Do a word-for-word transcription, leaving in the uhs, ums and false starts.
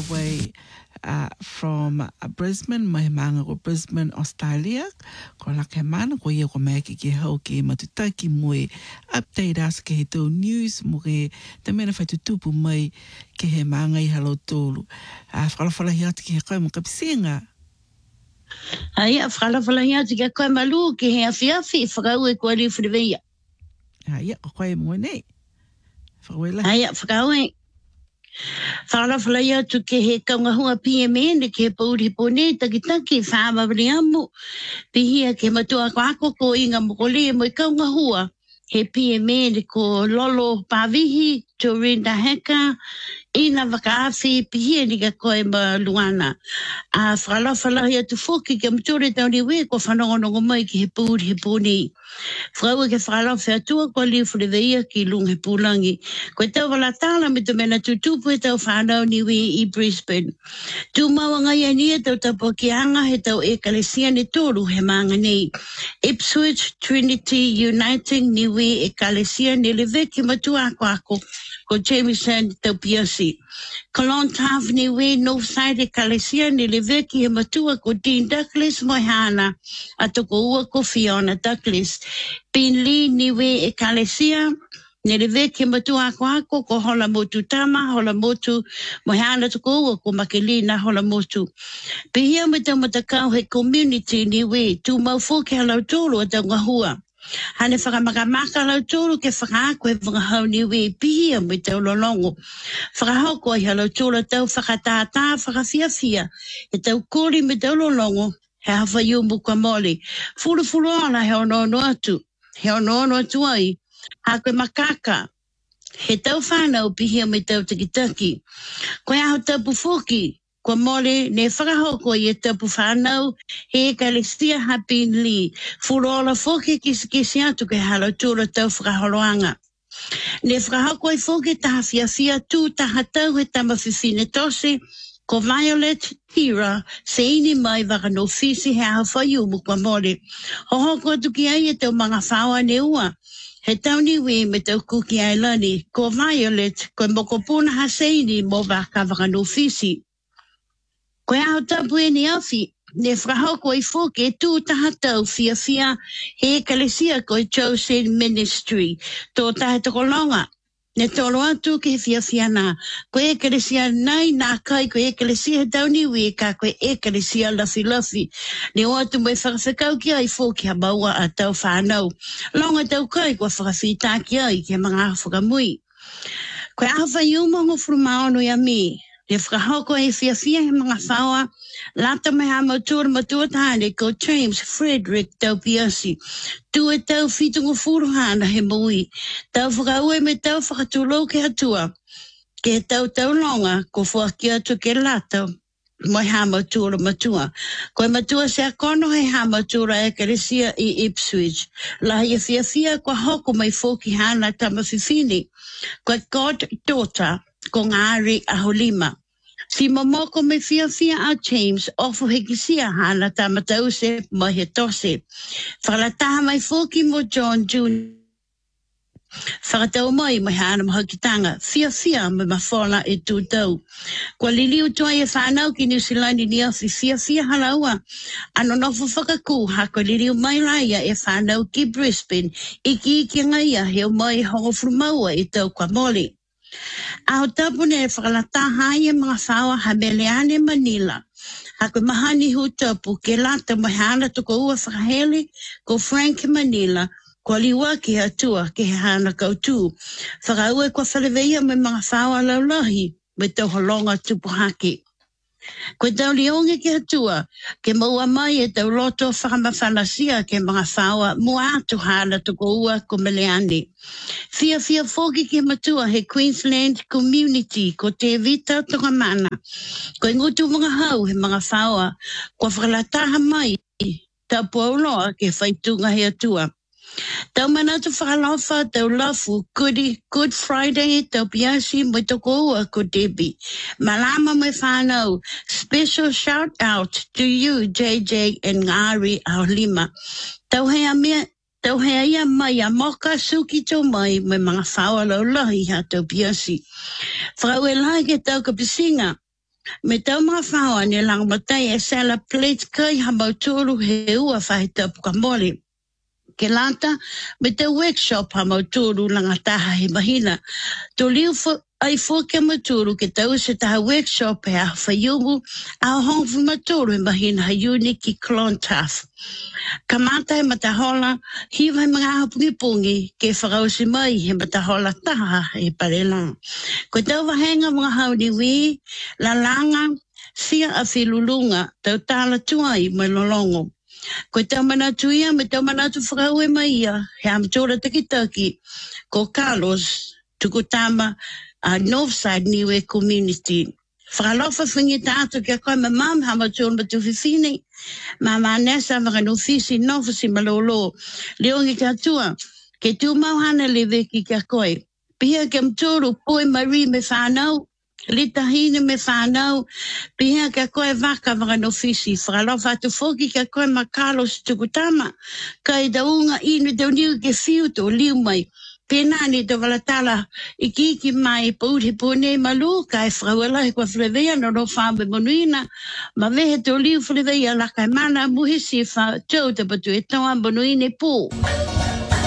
way uh, from uh, Brisbane, mai manga ko Brisbane, Australia. Ko la ke mana ko ye ko mai ki ke hau ke matuta ki moe update as ke he tau news mo ke te mena whai tutupu mai ke he manga i halo tolu. Uh, whalawhala hi ati ki he koe mo ka pisinga. Ai, whalawhala hi ati ki he koe malu ki he awhiawhi whakau e kua riu whiriweia. Ai, ko koe mo nei. Whakawela. Ai, whakau e. Whalawhala hi atu ke he kaungahua P M N ke he pauri pone takitaki whaamawari amu. Pihia ke matua ko ako ko inga mokole mo i kaungahua. He P M N ko Lolo Pavihi, Jorinda Heka, ina wakaafi pihia ni ka koe ma luana. A whalawhala hi atu whoki ke mture tauni we ko whanongonongo mai ki he pūri he pūni. Whau ke whalawha atua ko li whiriweia ki lung he pūlangi. Koe tau wala tāla me tu mena tutupu he tau whanau ni we i Brisbane. Tu mawanga ia nia tau tapo ki anga he tau e kalesia ni toru he maanga nei. Ipswich Trinity Uniting ni we e kalesia ni lewe ki matua ako ako. Ko Jameson tau piasi. Kalon Tav ni we Northside e kalesia ni lewe ki he matua ko Dean Douglas Moihana. Ato ko ua ko Fiona Douglas. Pin Lee ni we e kalesia ni lewe ki matua ako ako ko hola motu tama, hola motu Moihana to ko ua ko Makelina hola motu. Pihia me tau matakau he community ni we tu maufo ke halau tolu a tau ngahua. Hane whakamakamaka lau tōru ke whakaako e whakahau ni we pihia me tau lolongo. Whakahau ko i halau tōru tau whakatātā whakawhiawhia. E tau kōri me tau lolongo he hawhaiu muka mole. Furu furu ana he ono ono atu. He ono ono atu ai. Hako e makaka. He tau whanau pihia me tau takitaki. Koe aho tapu whoki. Ko mole ne whakahoko i e tapu whanau he kalesia hapin li. Furola whoke kisi kisi atu ke halo tūra tau whakaholoanga. Ne whakahoko i whoke taha fia fia tū taha tau he tamawhiwhine tose ko Violet Tira se ini mai waka no fisi he aho whaiu mu kwa mole. Hohoko atu ki ai e tau mga whaua ne ua. He tau ni we me tau kuki ai lani ko Violet ko mokopuna ha se ini mo waka waka no fisi. Koe au tapu e ni awhi, ne whakahoko i whoke e tū taha tau fia fia he kalesia ko i Chosen Ministry. Tō tahe toko longa, ne tolo atu ke he fia fia nā. Koe e kalesia nai nā kai koe e kalesia he tau niwi ka koe e kalesia lafi lafi. Ne o atu mai whakawhakau ki ai whoke ha maua a tau whanau. Longa tau kai kua whakawhita ki ai ke mga whakamui. Koe awha i umongo frumaono i a mi. Le whakahoko e fia fia he mga whaua, lata me ha matura matua tāne ko James Frederick tau piasi. Tu e tau whitungu furuhana he mui. Tau whakaue me tau whakatulou ke atua. Ke tau tau longa ko whaki atu ke lata. Moi ha matura matua. Koe matua se a kono he ha matura e keresia i Ipswich. La he fia fia ko hoko mai whoki hana tamawhiwhini. Koe God Daughter ko ngāri a holima. Si momoko me fia fia a James ofo he kisia hana tamatause mo he tose. Whalataha mai whoki mo John Junior Whakatau mai mai hana mo hakitanga. Fia fia me mawhola e tūtau. Kua liliu toa e whanau ki New Zealand ni awhi fia fia halaua. Ano nofo whakaku hako liliu mai laia e whanau ki Brisbane. Iki iki ngaia heo mai hongo frumaua e tau kwa moli. Aho tapune e whakalataha e mga whaua Hameleane Manila. Hako mahani hu tapu ke lata mahana toko ua whakahele ko Frank Manila. Ko liwa ki atua ke he hana kautū. Whakaue kua whaleweia me mga whaua laulahi me tau holonga tupu hake. Koe tau lionge ki atua ke maua mai e tau loto whakamawhanasia ke mga whaua mua atu hana toko ua ko Meleane. Fia fia whoki ke matua he Queensland Community ko te vita toka mana. Koe ngutu mga hau he mga whaua kua whakalataha mai tau pauloa ke whaitunga he atua. Tau manatu whakalofa tau lafu Good, Good Friday tau piasi mo toko ua ko Debbie. Malama me whanau. Special shout out to you J J and Ngāri Aolima. Tau hea mea tau hea ia mai a moka suki tau mai me mga whaua laulahi ha tau piasi. Whakau e lai ke tau ka pisinga. Me tau mga whaua ni lang matai e sela plate kai ha mauturu he ua whahita puka mole. Ke lata, me te workshop ha mauturu langa taha he mahina. To liu ai fo ke maturu ke tau se taha workshop e a whaiumu a hongfu maturu he mahina ha uniki clontaf. Ka mata he matahola, hiwa he mga hapungi pungi ke whakausi mai he matahola taha he parela. Ko tau wahenga mga hauni wi, la langa, sia a whilulunga, tau tala tuai mai lolongo. Ko tau manatu ia, me tau manatu whakau e mai ia, he amatora taki-taki, ko Carlos, tukutama a uh, Northside Niue Community. Whakalofa whingi tātou kia koe ma mam, hama tūna ma tuwhiwhine, ma ma nesa mga nufisi nofisi malolo. Leongi kia tua, ke tū mauhana le veki kia koe. Pihia ke mtoro, poe Marie me whanau, Lita hine me whanau, pihia kia koe waka mga nofisi. Whakalofa atu whoki kia koe ma Carlos tukutama, kai daunga inu tau niu ke fiuto liu mai. Penani te walatala i kiki mai pauti pone malu kai whakawala he kua whulewea no no whambe monuina ma vehe te oliu whulewea la kai mana muhisi wha tau te patu e tawa monuine pō.